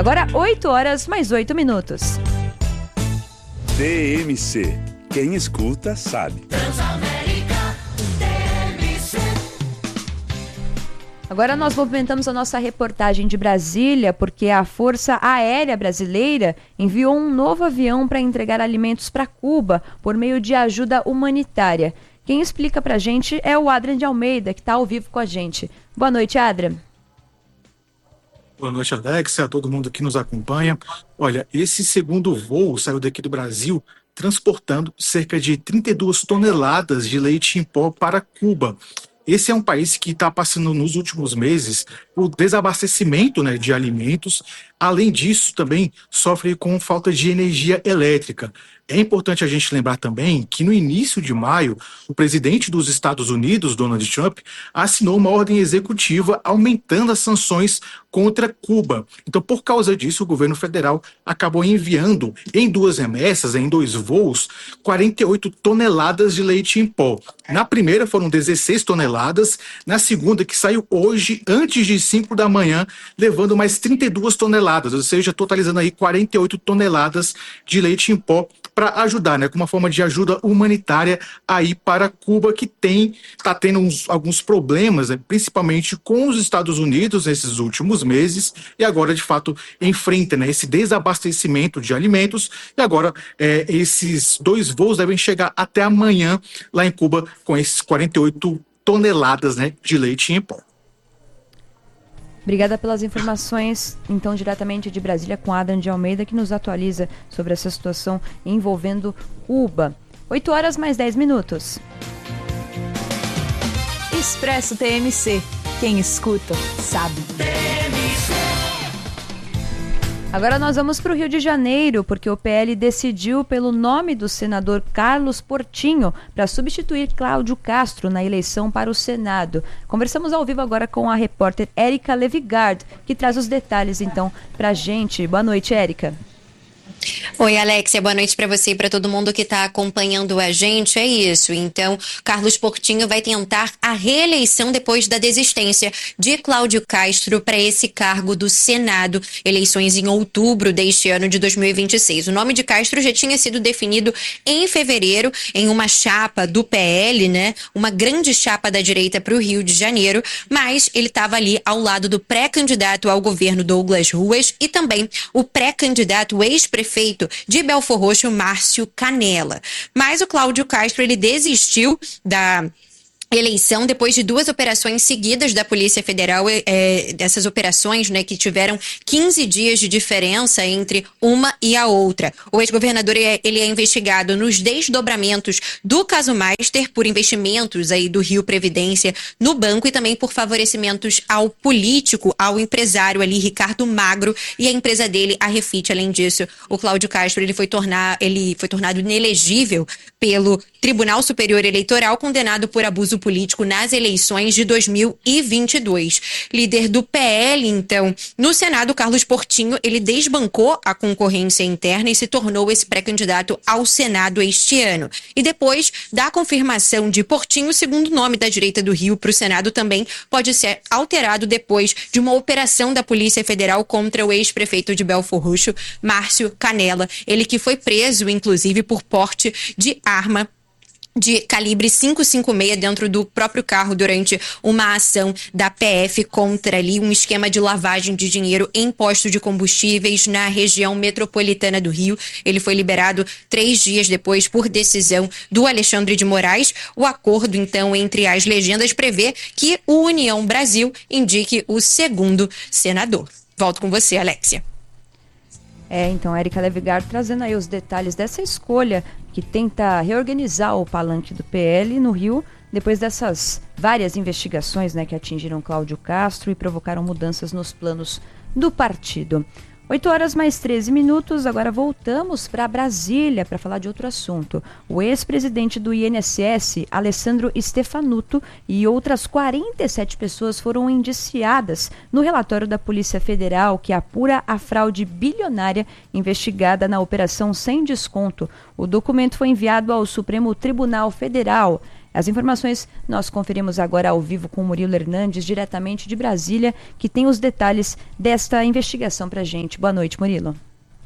Agora 8 horas mais 8 minutos. TMC. Quem escuta sabe. Transamérica, TMC. Agora nós movimentamos a nossa reportagem de Brasília, porque a Força Aérea Brasileira enviou um novo avião para entregar alimentos para Cuba por meio de ajuda humanitária. Quem explica para a gente é o Adrian de Almeida, que está ao vivo com a gente. Boa noite, Adrian. Boa noite, Alexia, a todo mundo que nos acompanha. Olha, esse segundo voo saiu daqui do Brasil transportando cerca de 32 toneladas de leite em pó para Cuba. Esse é um país que está passando nos últimos meses o desabastecimento, né, de alimentos. Além disso, também sofre com falta de energia elétrica. É importante a gente lembrar também que no início de maio, o presidente dos Estados Unidos, Donald Trump, assinou uma ordem executiva aumentando as sanções contra Cuba. Então, por causa disso, o governo federal acabou enviando em 2 remessas, em 2 voos, 48 toneladas de leite em pó. Na primeira foram 16 toneladas, na segunda, que saiu hoje, antes de 5 da manhã, levando mais 32 toneladas, ou seja, totalizando aí 48 toneladas de leite em pó para ajudar, né, com uma forma de ajuda humanitária aí para Cuba, que está tendo alguns problemas, né, principalmente com os Estados Unidos nesses últimos meses, e agora, de fato, enfrenta, né, esse desabastecimento de alimentos, e agora esses 2 voos devem chegar até amanhã lá em Cuba com esses 48 toneladas, né, de leite em pó. Obrigada pelas informações, então, diretamente de Brasília, com Adrian de Almeida, que nos atualiza sobre essa situação envolvendo Cuba. 8 horas mais 10 minutos. Expresso TMC. Quem escuta, sabe. Agora nós vamos para o Rio de Janeiro, porque o PL decidiu pelo nome do senador Carlos Portinho para substituir Cláudio Castro na eleição para o Senado. Conversamos ao vivo agora com a repórter Érica Levigard, que traz os detalhes então para a gente. Boa noite, Érica. Oi, Alexia, boa noite para você e para todo mundo que está acompanhando a gente. É isso, então, Carlos Portinho vai tentar a reeleição depois da desistência de Cláudio Castro para esse cargo do Senado, eleições em outubro deste ano de 2026. O nome de Castro já tinha sido definido em fevereiro em uma chapa do PL, né? Uma grande chapa da direita para o Rio de Janeiro, mas ele estava ali ao lado do pré-candidato ao governo Douglas Ruas e também o pré-candidato ex-prefeito de Belfor Roxo, Márcio Canella. Mas o Cláudio Castro, ele desistiu da eleição depois de 2 operações seguidas da Polícia Federal, dessas operações, né, que tiveram 15 dias de diferença entre uma e a outra. O ex-governador, ele é investigado nos desdobramentos do caso Master por investimentos aí do Rio Previdência no banco e também por favorecimentos ao político, ao empresário ali, Ricardo Magro, e a empresa dele, a Refit. Além disso, o Cláudio Castro, ele foi tornado inelegível pelo Tribunal Superior Eleitoral, condenado por abuso político nas eleições de 2022. Líder do PL, então, no Senado, Carlos Portinho, ele desbancou a concorrência interna e se tornou esse pré-candidato ao Senado este ano. E depois da confirmação de Portinho, o segundo nome da direita do Rio para o Senado também pode ser alterado depois de uma operação da Polícia Federal contra o ex-prefeito de Belfor Roxo, Márcio Canella. Ele que foi preso, inclusive, por porte de arma de calibre 5,56 dentro do próprio carro durante uma ação da PF contra ali um esquema de lavagem de dinheiro em postos de combustíveis na região metropolitana do Rio. Ele foi liberado 3 dias depois por decisão do Alexandre de Moraes. O acordo, então, entre as legendas prevê que o União Brasil indique o segundo senador. Volto com você, Alexia. Então, Érica Levigard trazendo aí os detalhes dessa escolha que tenta reorganizar o palanque do PL no Rio, depois dessas várias investigações, né, que atingiram Cláudio Castro e provocaram mudanças nos planos do partido. 8 horas mais 13 minutos, agora voltamos para Brasília para falar de outro assunto. O ex-presidente do INSS, Alessandro Stefanuto, e outras 47 pessoas foram indiciadas no relatório da Polícia Federal que apura a fraude bilionária investigada na Operação Sem Desconto. O documento foi enviado ao Supremo Tribunal Federal. As informações nós conferimos agora ao vivo com o Murilo Hernandes, diretamente de Brasília, que tem os detalhes desta investigação para a gente. Boa noite, Murilo.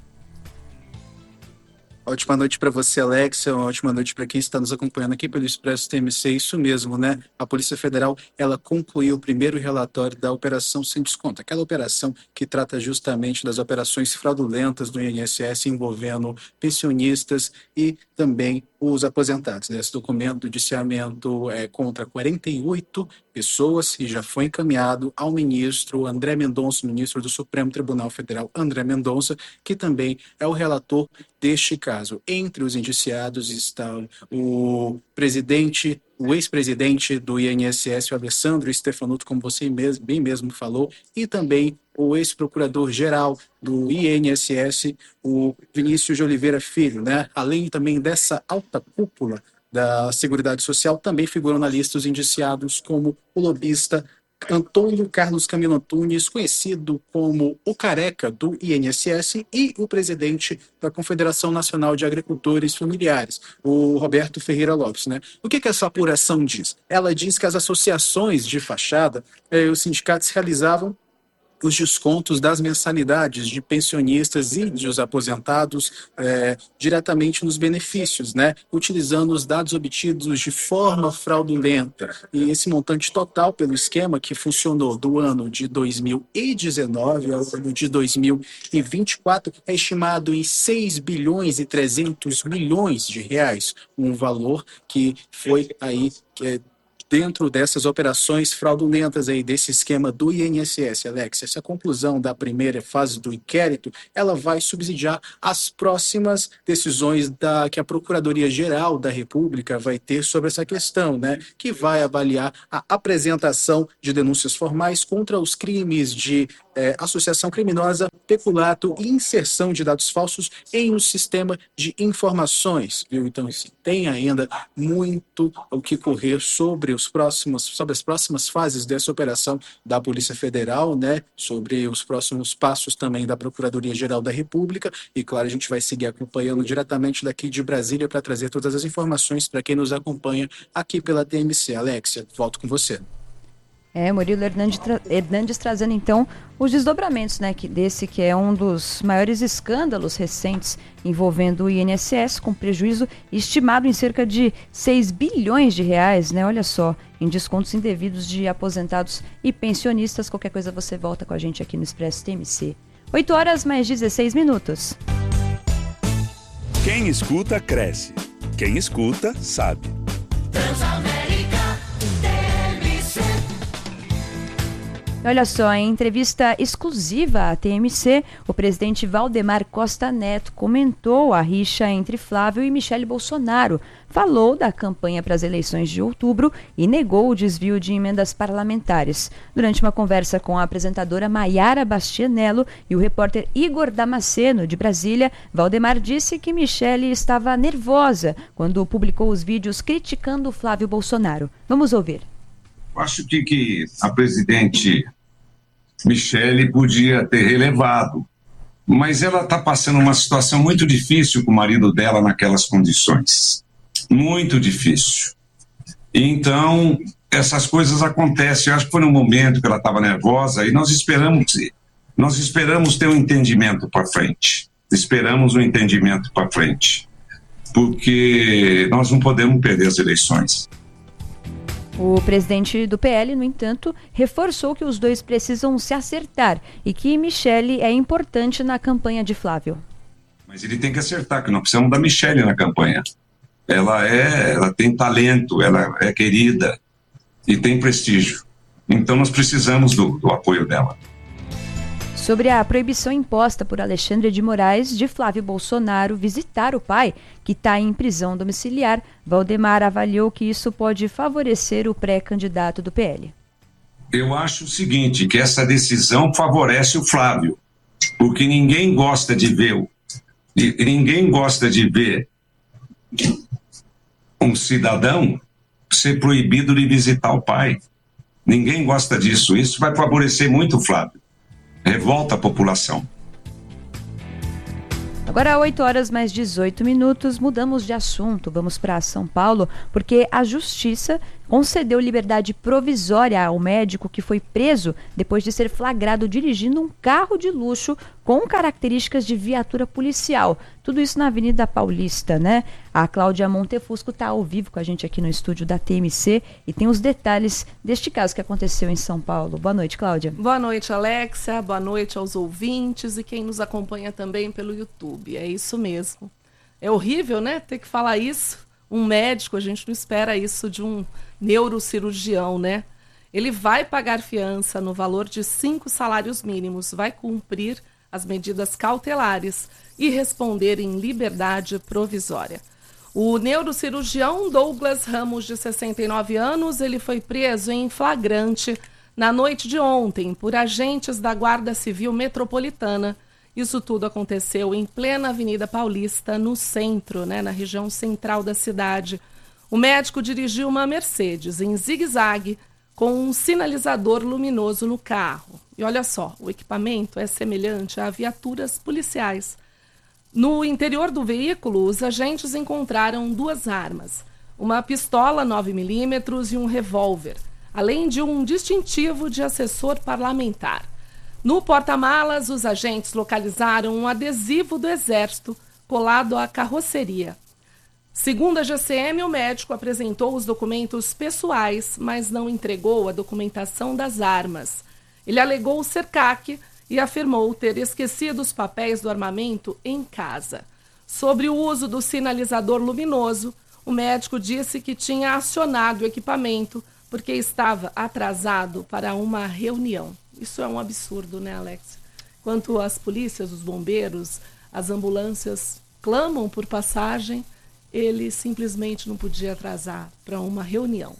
Ótima noite para você, Alexia. Ótima noite para quem está nos acompanhando aqui pelo Expresso TMC. Isso mesmo, né? A Polícia Federal, ela concluiu o primeiro relatório da Operação Sem Desconto, aquela operação que trata justamente das operações fraudulentas do INSS envolvendo pensionistas e também os aposentados. Esse documento do indiciamento é contra 48 pessoas e já foi encaminhado ao ministro André Mendonça, ministro do Supremo Tribunal Federal, André Mendonça, que também é o relator deste caso. Entre os indiciados estão o ex-presidente do INSS, o Alessandro Stefanuto, como você bem mesmo falou, e também o ex-procurador-geral do INSS, o Vinícius de Oliveira Filho, né? Além também dessa alta cúpula da Seguridade Social, também figuram na lista os indiciados como o lobista Antônio Carlos Camilo Antunes, conhecido como o Careca do INSS, e o presidente da Confederação Nacional de Agricultores Familiares, o Roberto Ferreira Lopes, né? O que essa apuração diz? Ela diz que as associações de fachada, os sindicatos realizavam os descontos das mensalidades de pensionistas e dos aposentados diretamente nos benefícios, né? Utilizando os dados obtidos de forma fraudulenta. E esse montante total, pelo esquema que funcionou do ano de 2019 ao ano de 2024, é estimado em 6 bilhões e 300 milhões de reais, um valor que foi aí dentro dessas operações fraudulentas aí, desse esquema do INSS, Alex. Essa conclusão da primeira fase do inquérito, ela vai subsidiar as próximas decisões que a Procuradoria-Geral da República vai ter sobre essa questão, né? Que vai avaliar a apresentação de denúncias formais contra os crimes de associação criminosa, peculato e inserção de dados falsos em um sistema de informações, viu? Então, assim, tem ainda muito o que correr sobre as próximas fases dessa operação da Polícia Federal, né? Sobre os próximos passos também da Procuradoria-Geral da República. E, claro, a gente vai seguir acompanhando diretamente daqui de Brasília para trazer todas as informações para quem nos acompanha aqui pela TMC. Alexia, volto com você. Murilo Hernandes trazendo então os desdobramentos, né, desse que é um dos maiores escândalos recentes envolvendo o INSS, com prejuízo estimado em cerca de 6 bilhões de reais, né? Olha só, em descontos indevidos de aposentados e pensionistas. Qualquer coisa você volta com a gente aqui no Expresso TMC. 8 horas mais 16 minutos. Quem escuta, cresce. Quem escuta, sabe. Olha só, em entrevista exclusiva à TMC, o presidente Valdemar Costa Neto comentou a rixa entre Flávio e Michele Bolsonaro, falou da campanha para as eleições de outubro e negou o desvio de emendas parlamentares. Durante uma conversa com a apresentadora Maiara Bastianello e o repórter Igor Damasceno, de Brasília, Valdemar disse que Michele estava nervosa quando publicou os vídeos criticando Flávio Bolsonaro. Vamos ouvir. Acho que a presidente Michele podia ter relevado, mas ela está passando uma situação muito difícil com o marido dela naquelas condições. Muito difícil. Então, essas coisas acontecem. Eu acho que foi no momento que ela estava nervosa e nós esperamos ter um entendimento para frente. Esperamos um entendimento para frente. Porque nós não podemos perder as eleições. O presidente do PL, no entanto, reforçou que os dois precisam se acertar e que Michele é importante na campanha de Flávio. Mas ele tem que acertar, que nós precisamos da Michele na campanha. Ela tem talento, ela é querida e tem prestígio. Então nós precisamos do apoio dela. Sobre a proibição imposta por Alexandre de Moraes de Flávio Bolsonaro visitar o pai, que está em prisão domiciliar, Valdemar avaliou que isso pode favorecer o pré-candidato do PL. Eu acho o seguinte, que essa decisão favorece o Flávio, porque ninguém gosta de ver um cidadão ser proibido de visitar o pai. Ninguém gosta disso. Isso vai favorecer muito o Flávio. Revolta a população. Agora, 8 horas mais 18 minutos, mudamos de assunto. Vamos para São Paulo, porque a Justiça concedeu liberdade provisória ao médico que foi preso depois de ser flagrado dirigindo um carro de luxo com características de viatura policial. Tudo isso na Avenida Paulista, né? A Cláudia Montefusco está ao vivo com a gente aqui no estúdio da TMC e tem os detalhes deste caso que aconteceu em São Paulo. Boa noite, Cláudia. Boa noite, Alexia. Boa noite aos ouvintes e quem nos acompanha também pelo YouTube. É isso mesmo. É horrível, né? Ter que falar isso. Um médico, a gente não espera isso de um neurocirurgião, né? Ele vai pagar fiança no valor de 5 salários mínimos, vai cumprir as medidas cautelares e responder em liberdade provisória. O neurocirurgião Douglas Ramos, de 69 anos, ele foi preso em flagrante na noite de ontem por agentes da Guarda Civil Metropolitana. Isso tudo aconteceu em plena Avenida Paulista, no centro, né, na região central da cidade. O médico dirigiu uma Mercedes em zigue-zague com um sinalizador luminoso no carro. E olha só, o equipamento é semelhante a viaturas policiais. No interior do veículo, os agentes encontraram 2 armas, uma pistola 9mm e um revólver, além de um distintivo de assessor parlamentar. No porta-malas, os agentes localizaram um adesivo do Exército colado à carroceria. Segundo a GCM, o médico apresentou os documentos pessoais, mas não entregou a documentação das armas. Ele alegou ser CAC e afirmou ter esquecido os papéis do armamento em casa. Sobre o uso do sinalizador luminoso, o médico disse que tinha acionado o equipamento porque estava atrasado para uma reunião. Isso é um absurdo, né, Alex? Enquanto as polícias, os bombeiros, as ambulâncias clamam por passagem, ele simplesmente não podia atrasar para uma reunião.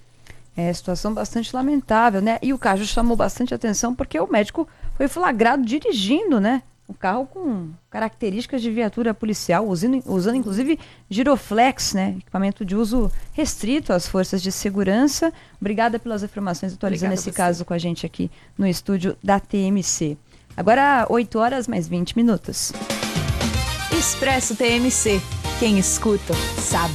É situação bastante lamentável, né? E o caso chamou bastante atenção porque o médico foi flagrado dirigindo, né? Um carro com características de viatura policial, usando inclusive giroflex, né? Equipamento de uso restrito às forças de segurança. Obrigada pelas informações, atualizando esse caso com a gente aqui no estúdio da TMC. Agora, 8 horas mais 20 minutos. Expresso TMC. Quem escuta, sabe.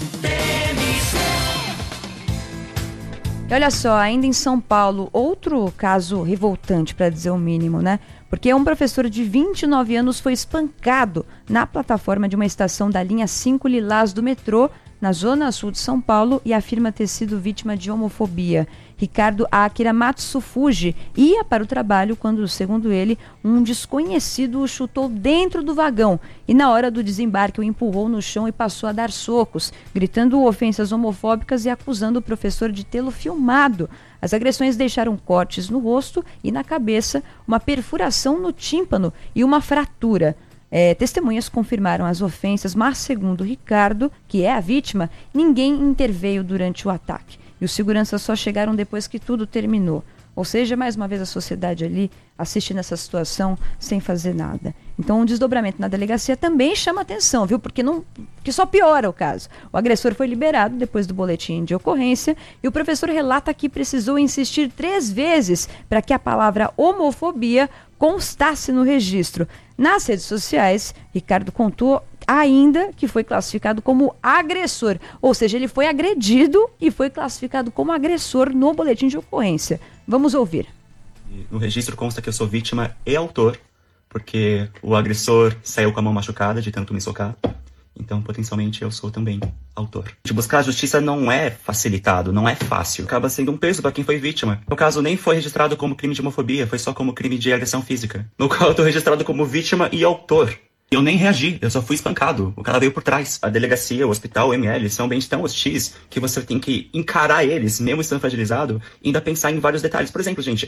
E olha só, ainda em São Paulo, outro caso revoltante, para dizer o mínimo, né? Porque um professor de 29 anos foi espancado na plataforma de uma estação da linha 5 Lilás do metrô, na zona sul de São Paulo, e afirma ter sido vítima de homofobia. Ricardo Akira Matsufuji ia para o trabalho quando, segundo ele, um desconhecido o chutou dentro do vagão e na hora do desembarque o empurrou no chão e passou a dar socos, gritando ofensas homofóbicas e acusando o professor de tê-lo filmado. As agressões deixaram cortes no rosto e na cabeça, uma perfuração no tímpano e uma fratura. Testemunhas confirmaram as ofensas, mas segundo Ricardo, que é a vítima, ninguém interveio durante o ataque. E os seguranças só chegaram depois que tudo terminou. Ou seja, mais uma vez a sociedade ali assistindo essa situação sem fazer nada. Então, um desdobramento na delegacia também chama atenção, viu? Porque só piora o caso. O agressor foi liberado depois do boletim de ocorrência e o professor relata que precisou insistir 3 vezes para que a palavra homofobia constasse no registro. Nas redes sociais, Ricardo contou ainda que foi classificado como agressor, ou seja, ele foi agredido e foi classificado como agressor no boletim de ocorrência. Vamos ouvir. No registro consta que eu sou vítima e autor, porque o agressor saiu com a mão machucada de tanto me socar, então potencialmente eu sou também autor. De buscar a justiça não é facilitado, não é fácil, acaba sendo um peso para quem foi vítima. No caso, nem foi registrado como crime de homofobia, foi só como crime de agressão física, no qual eu tô registrado como vítima e autor. Eu nem reagi, eu só fui espancado. O cara veio por trás. A delegacia, o hospital, o ML são ambientes tão hostis que você tem que encarar eles, mesmo estando fragilizado, e ainda pensar em vários detalhes. Por exemplo, gente,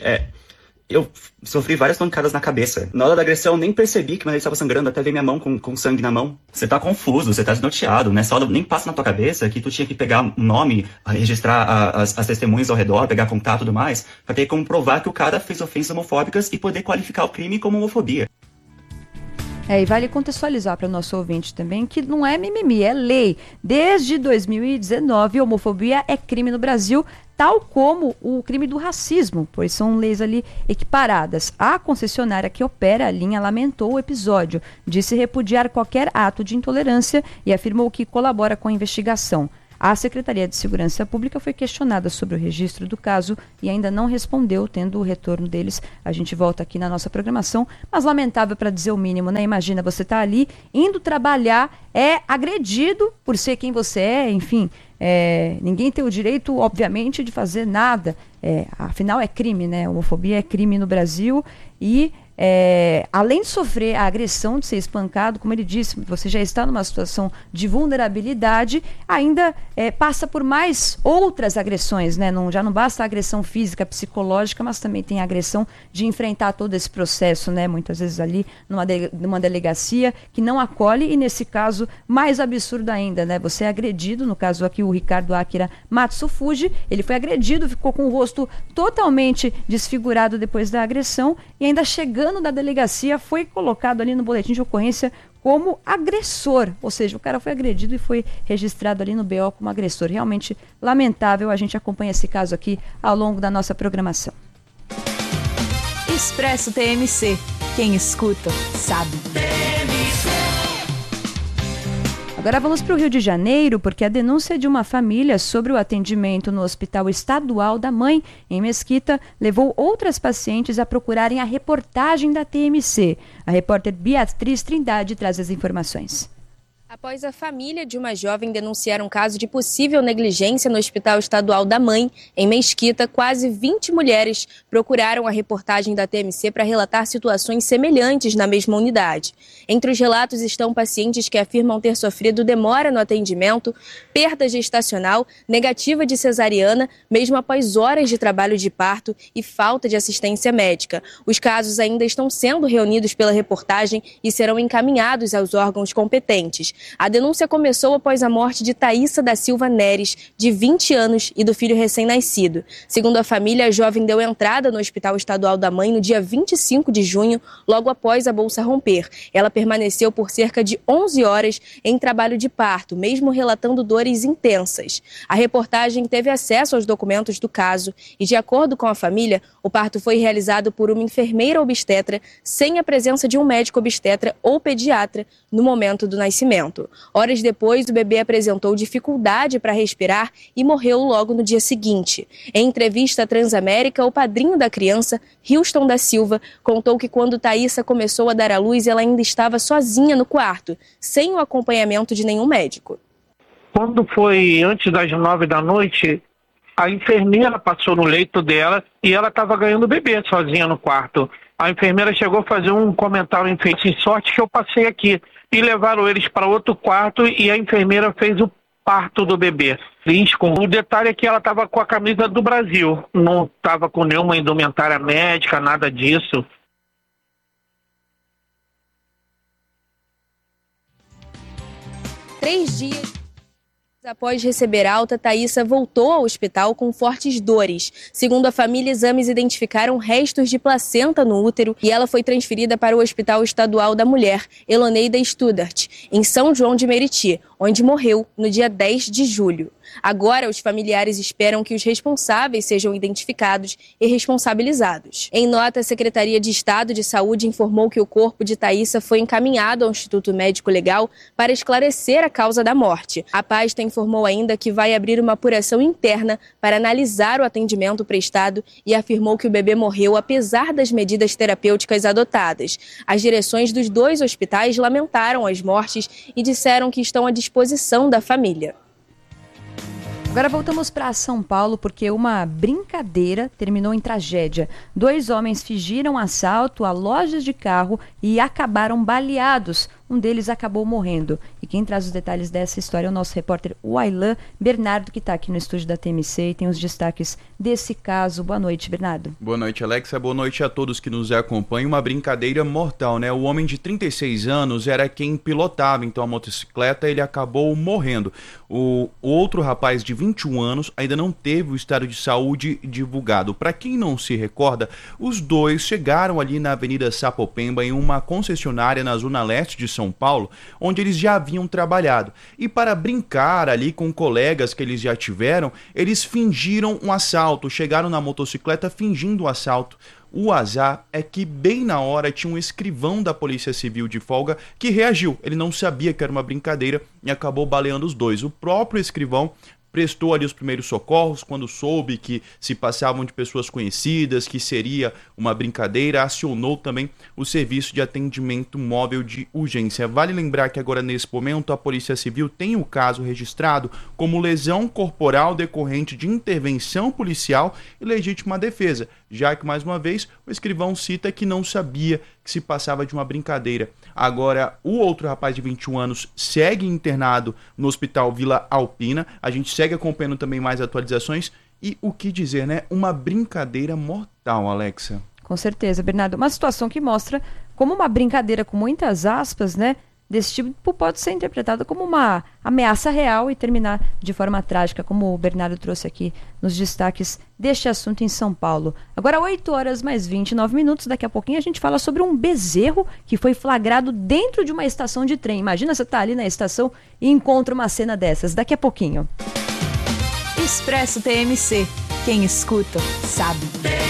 eu sofri várias pancadas na cabeça. Na hora da agressão, eu nem percebi que meu nariz estava sangrando, até ver minha mão com sangue na mão. Você tá confuso, você tá desnorteado. Nessa hora nem passa na tua cabeça que tu tinha que pegar um nome, registrar as testemunhas ao redor, pegar contato e tudo mais, pra ter como provar que o cara fez ofensas homofóbicas e poder qualificar o crime como homofobia. E vale contextualizar para o nosso ouvinte também que não é mimimi, é lei. Desde 2019, homofobia é crime no Brasil, tal como o crime do racismo, pois são leis ali equiparadas. A concessionária que opera a linha lamentou o episódio, disse repudiar qualquer ato de intolerância e afirmou que colabora com a investigação. A Secretaria de Segurança Pública foi questionada sobre o registro do caso e ainda não respondeu, tendo o retorno deles. A gente volta aqui na nossa programação, mas lamentável para dizer o mínimo, né? Imagina, você tá ali indo trabalhar, é agredido por ser quem você é, enfim, ninguém tem o direito, obviamente, de fazer nada. Afinal, é crime, né? Homofobia é crime no Brasil e... além de sofrer a agressão, de ser espancado, como ele disse, você já está numa situação de vulnerabilidade, ainda passa por mais outras agressões, né? Já não basta a agressão física, psicológica, mas também tem a agressão de enfrentar todo esse processo, né? Muitas vezes ali numa delegacia que não acolhe e, nesse caso, mais absurdo ainda, né? Você é agredido, no caso aqui o Ricardo Akira Matsufuji, ele foi agredido, ficou com o rosto totalmente desfigurado depois da agressão e ainda chegando da delegacia foi colocado ali no boletim de ocorrência como agressor, ou seja, o cara foi agredido e foi registrado ali no BO como agressor. Realmente lamentável, a gente acompanha esse caso aqui ao longo da nossa programação. Expresso TMC, quem escuta sabe. Agora vamos para o Rio de Janeiro, porque a denúncia de uma família sobre o atendimento no Hospital Estadual da Mãe, em Mesquita, levou outras pacientes a procurarem a reportagem da TMC. A repórter Beatriz Trindade traz as informações. Após a família de uma jovem denunciar um caso de possível negligência no Hospital Estadual da Mãe, em Mesquita, quase 20 mulheres procuraram a reportagem da TMC para relatar situações semelhantes na mesma unidade. Entre os relatos estão pacientes que afirmam ter sofrido demora no atendimento, perda gestacional, negativa de cesariana, mesmo após horas de trabalho de parto e falta de assistência médica. Os casos ainda estão sendo reunidos pela reportagem e serão encaminhados aos órgãos competentes. A denúncia começou após a morte de Thaísa da Silva Neres, de 20 anos, e do filho recém-nascido. Segundo a família, a jovem deu entrada no Hospital Estadual da Mãe no dia 25 de junho, logo após a bolsa romper. Ela permaneceu por cerca de 11 horas em trabalho de parto, mesmo relatando dores intensas. A reportagem teve acesso aos documentos do caso e, de acordo com a família, o parto foi realizado por uma enfermeira obstetra sem a presença de um médico obstetra ou pediatra no momento do nascimento. Horas depois, o bebê apresentou dificuldade para respirar e morreu logo no dia seguinte. Em entrevista à Transamérica, o padrinho da criança, Houston da Silva, contou que quando Thaísa começou a dar à luz, ela ainda estava sozinha no quarto, sem o acompanhamento de nenhum médico. Quando foi antes das 9 da noite, a enfermeira passou no leito dela e ela estava ganhando o bebê sozinha no quarto. A enfermeira chegou a fazer um comentário, enfim, sorte que eu passei aqui. E levaram eles para outro quarto e a enfermeira fez o parto do bebê. O detalhe é que ela estava com a camisa do Brasil, não estava com nenhuma indumentária médica, nada disso. Três dias após receber alta, Thaísa voltou ao hospital com fortes dores. Segundo a família, exames identificaram restos de placenta no útero e ela foi transferida para o Hospital Estadual da Mulher, Eloneida Studart, em São João de Meriti, onde morreu no dia 10 de julho. Agora, os familiares esperam que os responsáveis sejam identificados e responsabilizados. Em nota, a Secretaria de Estado de Saúde informou que o corpo de Thaísa foi encaminhado ao Instituto Médico Legal para esclarecer a causa da morte. A pasta informou ainda que vai abrir uma apuração interna para analisar o atendimento prestado e afirmou que o bebê morreu apesar das medidas terapêuticas adotadas. As direções dos dois hospitais lamentaram as mortes e disseram que estão à disposição da família. Agora voltamos para São Paulo porque uma brincadeira terminou em tragédia. 2 homens fingiram assalto a lojas de carro e acabaram baleados. Um deles acabou morrendo. E quem traz os detalhes dessa história é o nosso repórter Wailan Bernardo, que está aqui no estúdio da TMC e tem os destaques desse caso. Boa noite, Bernardo. Boa noite, Alexia. Boa noite a todos que nos acompanham. Uma brincadeira mortal, né? O homem de 36 anos era quem pilotava, então, a motocicleta, ele acabou morrendo. O outro rapaz de 21 anos ainda não teve o estado de saúde divulgado. Para quem não se recorda, os dois chegaram ali na Avenida Sapopemba, em uma concessionária na zona leste de São Paulo, onde eles já haviam trabalhado. E para brincar ali com colegas que eles já tiveram, eles fingiram um assalto, chegaram na motocicleta fingindo o assalto. O azar é que bem na hora tinha um escrivão da Polícia Civil de folga que reagiu. Ele não sabia que era uma brincadeira e acabou baleando os dois. O próprio escrivão prestou ali os primeiros socorros quando soube que se passavam de pessoas conhecidas, que seria uma brincadeira, acionou também o serviço de atendimento móvel de urgência. Vale lembrar que agora nesse momento a Polícia Civil tem o caso registrado como lesão corporal decorrente de intervenção policial e legítima defesa, já que mais uma vez o escrivão cita que não sabia que se passava de uma brincadeira. Agora, o outro rapaz de 21 anos segue internado no Hospital Vila Alpina. A gente segue acompanhando também mais atualizações. E o que dizer, né? Uma brincadeira mortal, Alexa. Com certeza, Bernardo. Uma situação que mostra como uma brincadeira com muitas aspas, né? Desse tipo pode ser interpretada como uma ameaça real e terminar de forma trágica, como o Bernardo trouxe aqui nos destaques deste assunto em São Paulo. Agora 8h mais 29, daqui a pouquinho a gente fala sobre um bezerro que foi flagrado dentro de uma estação de trem. Imagina você tá ali na estação e encontra uma cena dessas, daqui a pouquinho. Expresso TMC. Quem escuta, sabe.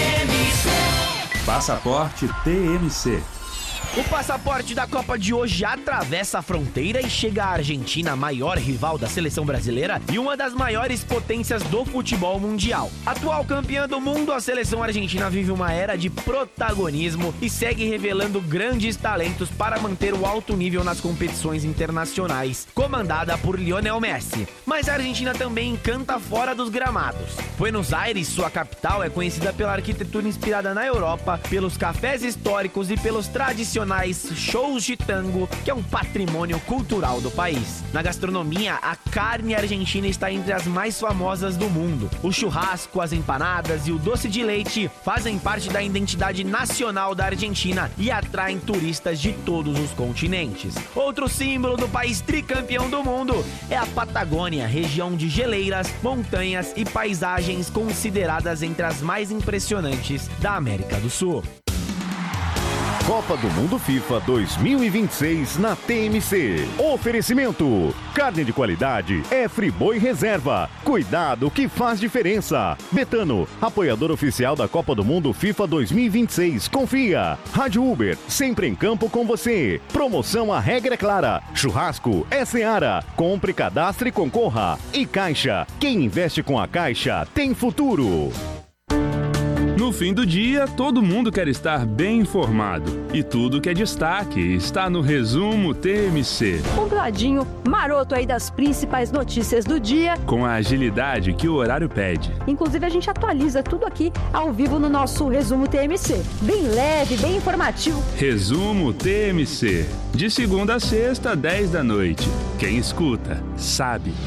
Passaporte TMC. O passaporte da Copa de hoje atravessa a fronteira e chega à Argentina, a maior rival da seleção brasileira e uma das maiores potências do futebol mundial. Atual campeã do mundo, a seleção argentina vive uma era de protagonismo e segue revelando grandes talentos para manter o alto nível nas competições internacionais, comandada por Lionel Messi. Mas a Argentina também encanta fora dos gramados. Buenos Aires, sua capital, é conhecida pela arquitetura inspirada na Europa, pelos cafés históricos e pelos tradicionais shows de tango, que é um patrimônio cultural do país. Na gastronomia, a carne argentina está entre as mais famosas do mundo. O churrasco, as empanadas e o doce de leite fazem parte da identidade nacional da Argentina e atraem turistas de todos os continentes. Outro símbolo do país tricampeão do mundo é a Patagônia, região de geleiras, montanhas e paisagens consideradas entre as mais impressionantes da América do Sul. Copa do Mundo FIFA 2026 na TMC. Oferecimento: carne de qualidade é Friboi Reserva. Cuidado que faz diferença. Betano, apoiador oficial da Copa do Mundo FIFA 2026. Confia. Rádio Uber, sempre em campo com você. Promoção A Regra é Clara. Churrasco é Seara. Compre, cadastre e concorra. E Caixa, quem investe com a Caixa tem futuro. No fim do dia, todo mundo quer estar bem informado. E tudo que é destaque está no Resumo TMC. Compladinho, maroto aí das principais notícias do dia. Com a agilidade que o horário pede. Inclusive, a gente atualiza tudo aqui ao vivo no nosso Resumo TMC. Bem leve, bem informativo. Resumo TMC. De segunda a sexta, 10 da noite. Quem escuta, sabe.